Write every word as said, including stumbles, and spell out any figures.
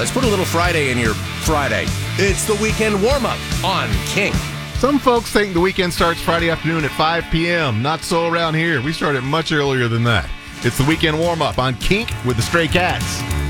Let's put a little Friday in your Friday. It's the weekend warm-up on King. Some folks think the weekend starts Friday afternoon at five p.m. Not so around here. We start it much earlier than that. It's the weekend warm-up on Kink with the Stray Cats.